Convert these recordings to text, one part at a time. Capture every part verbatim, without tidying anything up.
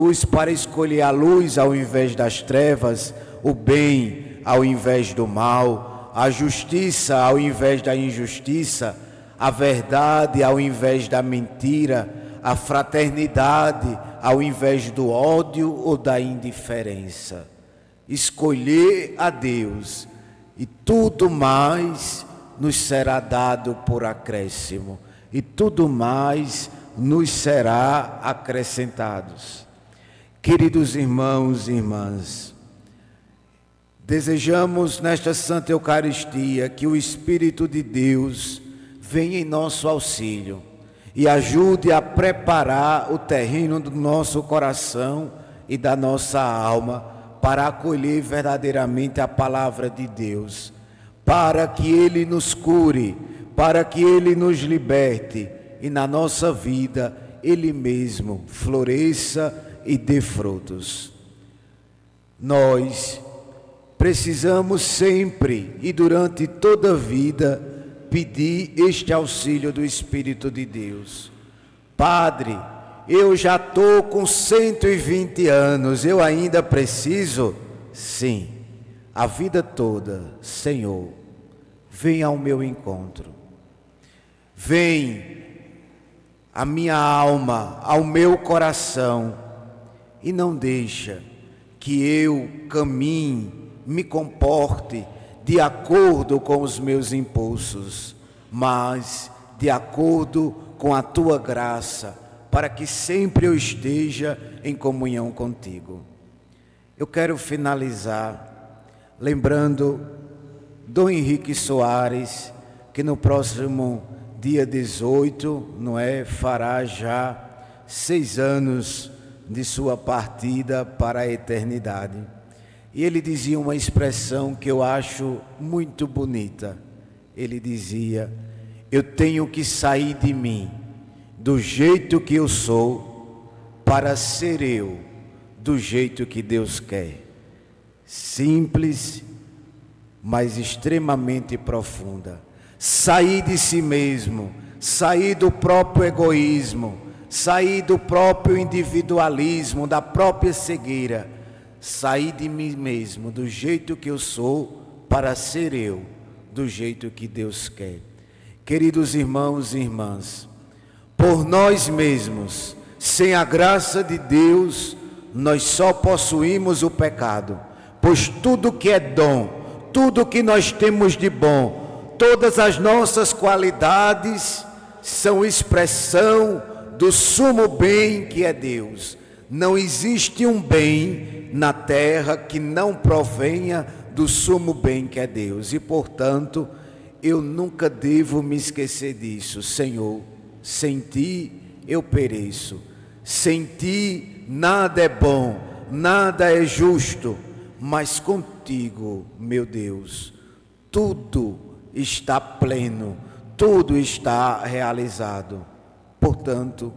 luz para escolher a luz ao invés das trevas, o bem ao invés do mal, a justiça ao invés da injustiça, a verdade ao invés da mentira, a fraternidade ao invés do ódio ou da indiferença. Escolher a Deus e tudo mais nos será dado por acréscimo, e tudo mais nos será acrescentados. Queridos irmãos e irmãs, desejamos nesta Santa Eucaristia que o Espírito de Deus venha em nosso auxílio e ajude a preparar o terreno do nosso coração e da nossa alma para acolher verdadeiramente a palavra de Deus, para que Ele nos cure, para que Ele nos liberte e na nossa vida Ele mesmo floresça e dê frutos. Nós precisamos sempre e durante toda a vida pedir este auxílio do Espírito de Deus. Padre, eu já estou com cento e vinte anos, eu ainda preciso? Sim, a vida toda. Senhor, vem ao meu encontro. Vem à minha alma, ao meu coração, e não deixa que eu caminhe, me comporte de acordo com os meus impulsos, mas de acordo com a Tua graça, para que sempre eu esteja em comunhão contigo. Eu quero finalizar lembrando Dom Henrique Soares, que no próximo dia dezoito, não é, fará já seis anos de sua partida para a eternidade. E ele dizia uma expressão que eu acho muito bonita. Ele dizia: eu tenho que sair de mim, do jeito que eu sou, para ser eu, do jeito que Deus quer. Simples, mas extremamente profunda. Sair de si mesmo, sair do próprio egoísmo, sair do próprio individualismo, da própria cegueira, sair de mim mesmo, do jeito que eu sou, para ser eu, do jeito que Deus quer. Queridos irmãos e irmãs, por nós mesmos, sem a graça de Deus, nós só possuímos o pecado, pois tudo que é dom, tudo que nós temos de bom, todas as nossas qualidades são expressão do sumo bem que é Deus. Não existe um bem na terra que não provenha do sumo bem que é Deus. E, portanto, eu nunca devo me esquecer disso. Senhor, sem Ti eu pereço. Sem Ti nada é bom, nada é justo. Mas contigo, meu Deus, tudo está pleno, tudo está realizado. Portanto,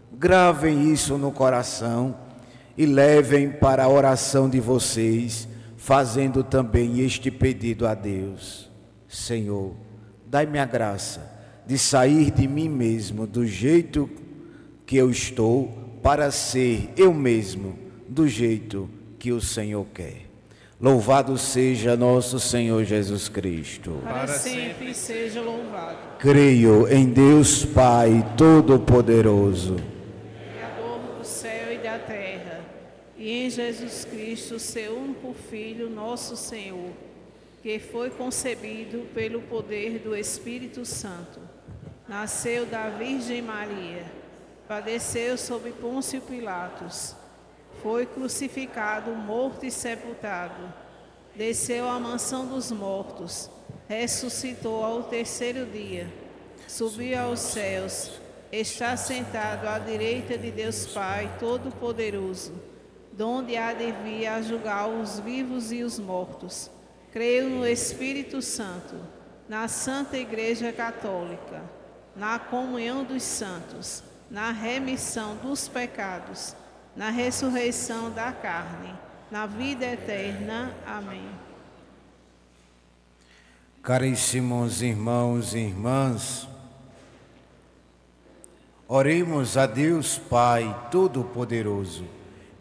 gravem isso no coração e levem para a oração de vocês, fazendo também este pedido a Deus. Senhor, dai-me a graça de sair de mim mesmo, do jeito que eu estou, para ser eu mesmo, do jeito que o Senhor quer. Louvado seja nosso Senhor Jesus Cristo. Para sempre seja louvado. Creio em Deus Pai Todo-Poderoso, Criador do céu e da terra, e em Jesus Cristo, seu único Filho, nosso Senhor, que foi concebido pelo poder do Espírito Santo, nasceu da Virgem Maria, padeceu sob Pôncio Pilatos, foi crucificado, morto e sepultado, desceu à mansão dos mortos, ressuscitou ao terceiro dia, subiu aos céus, está sentado à direita de Deus Pai Todo-Poderoso, donde há de vir a julgar os vivos e os mortos. Creio no Espírito Santo, na Santa Igreja Católica, na comunhão dos santos, na remissão dos pecados, na ressurreição da carne, na vida eterna. Amém. Caríssimos irmãos e irmãs, oremos a Deus Pai Todo-Poderoso